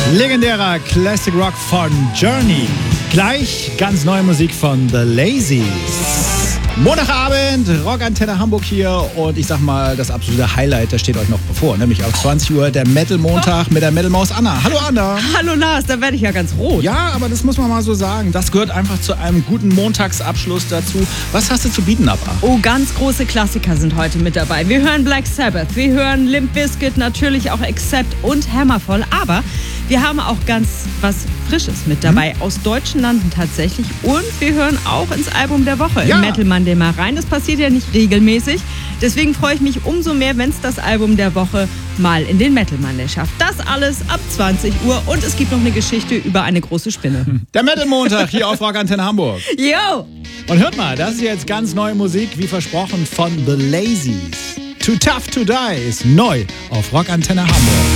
Legendärer Classic Rock von Journey. Gleich ganz neue Musik von The Lazies. Montagabend, Rockantenne Hamburg hier und ich sag mal, das absolute Highlight, das steht euch noch bevor, nämlich auf 20 Uhr der Metal-Montag mit der Metal-Maus Anna. Hallo Anna. Hallo Lars, da werde ich ja ganz rot. Ja, aber das muss man mal so sagen, das gehört einfach zu einem guten Montagsabschluss dazu. Was hast du zu bieten, Abba? Oh, ganz große Klassiker sind heute mit dabei. Wir hören Black Sabbath, wir hören Limp Bizkit, natürlich auch Accept und Hammerfall, aber wir haben auch ganz was Frisches mit dabei, aus deutschen Landen tatsächlich. Und wir hören auch ins Album der Woche, im Metal Monday mal rein. Das passiert ja nicht regelmäßig. Deswegen freue ich mich umso mehr, wenn es das Album der Woche mal in den Metal Monday schafft. Das alles ab 20 Uhr und es gibt noch eine Geschichte über eine große Spinne. Der Metal Montag hier auf Rockantenne Hamburg. Yo! Und hört mal, das ist jetzt ganz neue Musik, wie versprochen, von The Lazies. Too Tough to Die ist neu auf Rockantenne Hamburg.